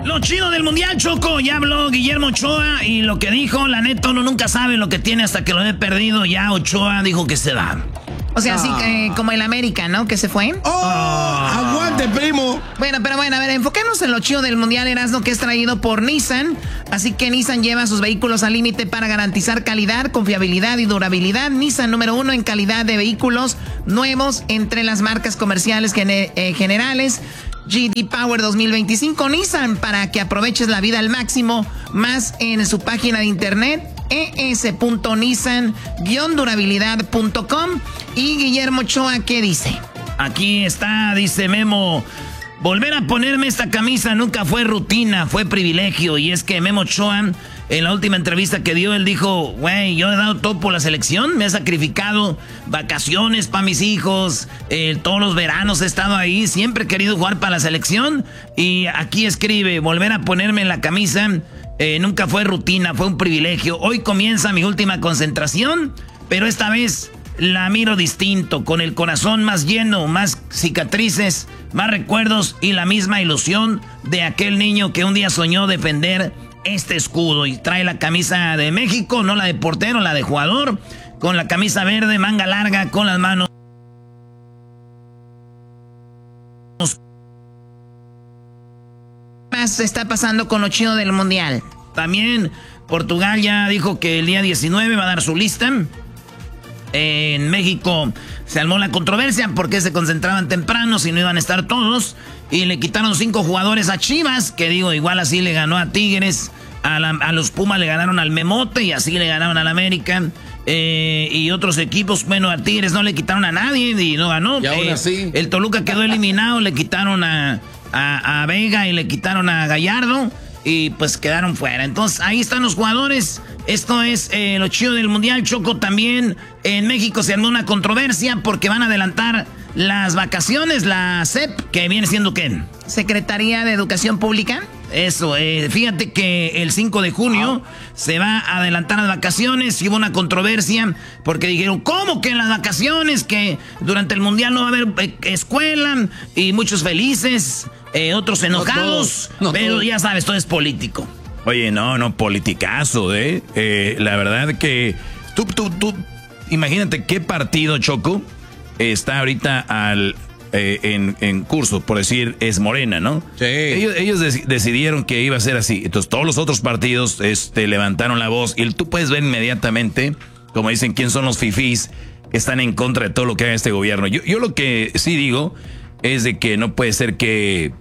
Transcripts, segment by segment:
Lo chido del mundial, Choco, ya habló Guillermo Ochoa y lo que dijo, la neta, uno nunca sabe lo que tiene hasta que lo he perdido. Ya Ochoa dijo que se va. O sea, así como el América, ¿no? Que se fue. ¡Aguante, primo! Bueno, pero bueno, a ver, enfoquémonos en lo chido del mundial, Erasmo, que es traído por Nissan. Así que Nissan lleva sus vehículos al límite para garantizar calidad, confiabilidad y durabilidad. Nissan número 1 en calidad de vehículos nuevos entre las marcas comerciales generales. GD Power 2025 Nissan, para que aproveches la vida al máximo. Más en su página de internet es.nissan-durabilidad.com. Y Guillermo Ochoa, ¿qué dice? Aquí está, dice Memo: volver a ponerme esta camisa nunca fue rutina, fue privilegio. Y es que Memo Ochoa, en la última entrevista que dio, él dijo: güey, yo he dado todo por la selección, me he sacrificado vacaciones para mis hijos, todos los veranos he estado ahí, siempre he querido jugar para la selección. Y aquí escribe: volver a ponerme la camisa nunca fue rutina, fue un privilegio. Hoy comienza mi última concentración, pero esta vez la miro distinto, con el corazón más lleno, más cicatrices, más recuerdos y la misma ilusión de aquel niño que un día soñó defender este escudo. Y trae la camisa de México, no la de portero, la de jugador, con la camisa verde, manga larga, con las manos. ¿Qué más está pasando con lo chido del mundial? También Portugal ya dijo que el día 19 va a dar su lista. En México se armó la controversia porque se concentraban temprano, si no iban a estar todos. Y le quitaron 5 jugadores a Chivas, que digo, igual así le ganó a Tigres. A los Pumas le ganaron al Memote y así le ganaron al América. Y otros equipos, bueno, a Tigres no le quitaron a nadie y no ganó. Y aún así. El Toluca quedó eliminado, le quitaron a Vega y le quitaron a Gallardo. Y pues quedaron fuera. Entonces ahí están los jugadores. Esto es lo chido del mundial, Choco. También en México se armó una controversia porque van a adelantar las vacaciones, la SEP, que viene siendo ¿qué? Secretaría de Educación Pública. Eso, fíjate que el 5 de junio se va a adelantar las vacaciones. Y hubo una controversia porque dijeron: ¿cómo que en las vacaciones? Que durante el mundial no va a haber escuela. Y muchos felices, otros enojados. Pero ya sabes, todo es político. Oye, no, politicazo, la verdad que tú, imagínate qué partido, Choco, está ahorita en curso, por decir, es Morena, ¿no? Sí. Ellos decidieron que iba a ser así. Entonces todos los otros partidos levantaron la voz y tú puedes ver inmediatamente, como dicen, quién son los fifís que están en contra de todo lo que haga este gobierno. Yo lo que sí digo es de que no puede ser que...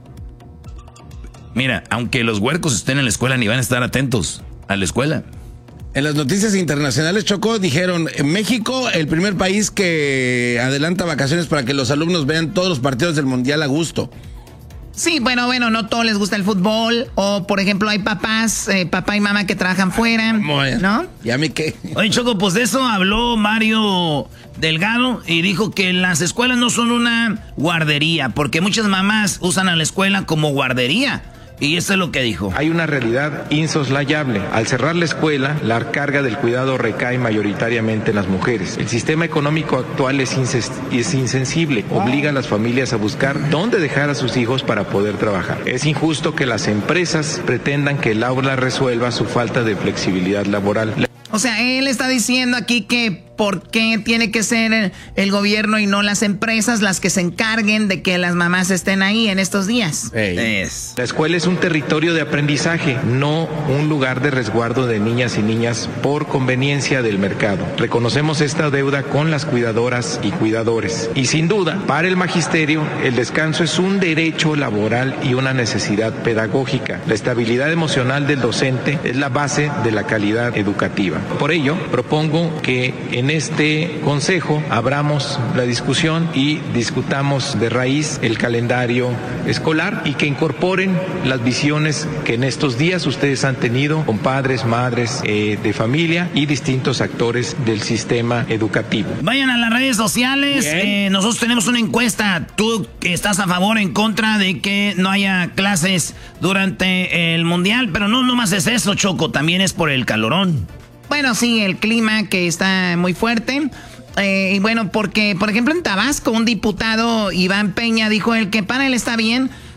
Mira, aunque los huercos estén en la escuela, ni van a estar atentos a la escuela. En las noticias internacionales, Choco, dijeron: México, el primer país que adelanta vacaciones para que los alumnos vean todos los partidos del mundial a gusto. Sí, bueno, no todos les gusta el fútbol. O, por ejemplo, hay papás, papá y mamá que trabajan fuera, ¿no? ¿Y a mí qué? Oye, Choco, pues de eso habló Mario Delgado y dijo que las escuelas no son una guardería, porque muchas mamás usan a la escuela como guardería. Y eso es lo que dijo. Hay una realidad insoslayable. Al cerrar la escuela, la carga del cuidado recae mayoritariamente en las mujeres. El sistema económico actual es insensible. Obliga a las familias a buscar dónde dejar a sus hijos para poder trabajar. Es injusto que las empresas pretendan que el aula resuelva su falta de flexibilidad laboral. O sea, él está diciendo aquí que por qué tiene que ser el gobierno y no las empresas las que se encarguen de que las mamás estén ahí en estos días. La escuela es un territorio de aprendizaje, no un lugar de resguardo de niñas y niñas por conveniencia del mercado. Reconocemos esta deuda con las cuidadoras y cuidadores. Y sin duda, para el magisterio, el descanso es un derecho laboral y una necesidad pedagógica. La estabilidad emocional del docente es la base de la calidad educativa. Por ello, propongo que en este consejo abramos la discusión y discutamos de raíz el calendario escolar y que incorporen las visiones que en estos días ustedes han tenido con padres, madres de familia y distintos actores del sistema educativo. Vayan a las redes sociales, nosotros tenemos una encuesta. ¿Tú estás a favor o en contra de que no haya clases durante el mundial? Pero no nomás es eso, Choco, también es por el calorón. Bueno, sí, el clima que está muy fuerte. Y bueno, porque, por ejemplo, en Tabasco, un diputado, Iván Peña, dijo él que para él está bien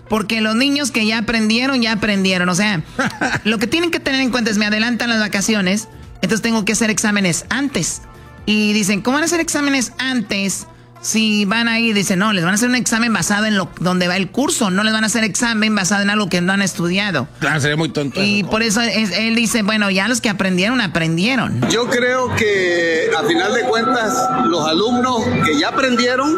Porque los niños que ya aprendieron. O sea, lo que tienen que tener en cuenta es me adelantan las vacaciones, entonces tengo que hacer exámenes antes. Y dicen, ¿cómo van a hacer exámenes antes? Si van a ir, dicen, no, les van a hacer un examen basado en donde va el curso. No les van a hacer examen basado en algo que no han estudiado. Claro, sería muy tonto. Y por eso él dice, bueno, ya los que aprendieron. Yo creo que a final de cuentas los alumnos que ya aprendieron.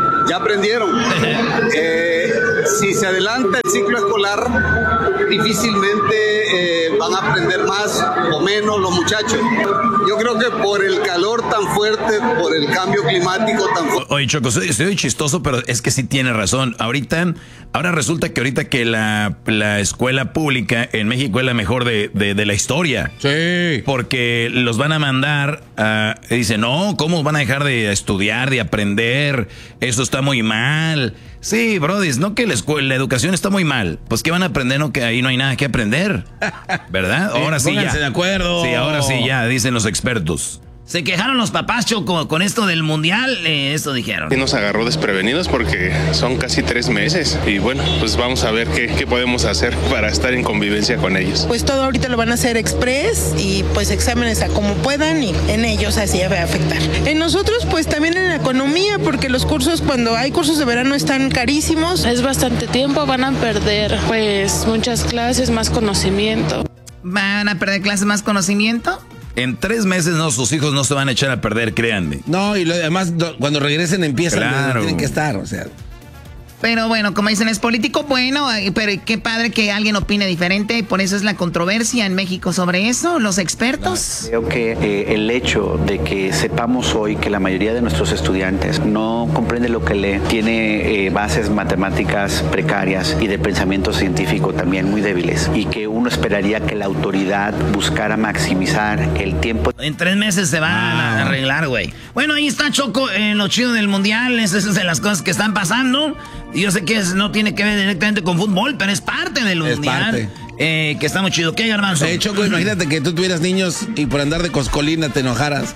Si se adelanta el ciclo escolar, difícilmente van a aprender más o menos los muchachos. Yo creo que por el calor tan fuerte, por el cambio climático tan fuerte. Oye, Choco, soy chistoso, pero es que sí tiene razón. Ahora resulta que la escuela pública en México es la mejor de la historia. Sí. Porque los van a mandar dicen, no, ¿cómo van a dejar de estudiar, de aprender? Eso está muy mal. Sí, brody, no que la educación está muy mal. Pues, ¿qué van a aprender? No, que ahí no hay nada que aprender. ¿Verdad? Ahora sí ya. De acuerdo. Sí, ahora sí ya, dicen los expertos. Se quejaron los papás, Choco, con esto del mundial, esto dijeron. Y nos agarró desprevenidos porque son casi 3 meses y bueno, pues vamos a ver qué podemos hacer para estar en convivencia con ellos. Pues todo ahorita lo van a hacer express y pues exámenes a como puedan y en ellos así va a afectar. En nosotros pues también en la economía porque los cursos cuando hay cursos de verano están carísimos. Es bastante tiempo, van a perder pues muchas clases, más conocimiento. ¿Van a perder clases, más conocimiento? En 3 meses sus hijos no se van a echar a perder, créanme. No, y además cuando regresen empiezan, claro. Tienen que estar, o sea. Pero bueno, como dicen, es político, bueno, pero qué padre que alguien opine diferente, por eso es la controversia en México sobre eso, los expertos. Creo que el hecho de que sepamos hoy que la mayoría de nuestros estudiantes no comprende lo que lee, tiene bases matemáticas precarias y de pensamiento científico también muy débiles, y que uno esperaría que la autoridad buscara maximizar el tiempo. En 3 meses se va a arreglar, güey. Bueno, ahí está, Choco, en lo chido del mundial, esas son de las cosas que están pasando. Yo sé que no tiene que ver directamente con fútbol, pero es parte del mundial. Que está muy chido. ¿Qué, Garbanzo? Choco, imagínate que tú tuvieras niños y por andar de coscolina te enojaras.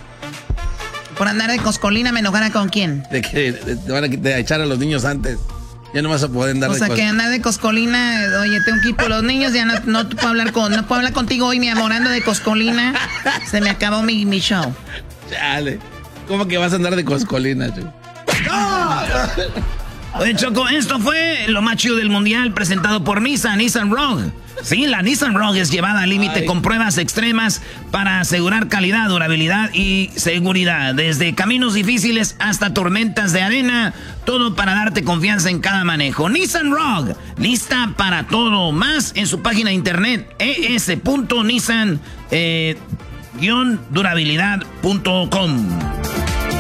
¿Por andar de coscolina me enojara con quién? De que te van a echar a los niños antes. Ya no vas a poder andar de coscolina. O sea, que andar de coscolina, oye, tengo que ir por los niños, ya no puedo hablar contigo hoy, mi amor, ando de coscolina. Se me acabó mi show. Chale. ¿Cómo que vas a andar de coscolina, Choco? ¡No! Oye, Choco, esto fue lo más chido del mundial presentado por Nissan Rogue. Sí, la Nissan Rogue es llevada al límite con pruebas extremas para asegurar calidad, durabilidad y seguridad. Desde caminos difíciles hasta tormentas de arena, todo para darte confianza en cada manejo. Nissan Rogue, lista para todo. Más en su página de internet, es.nissan-durabilidad.com.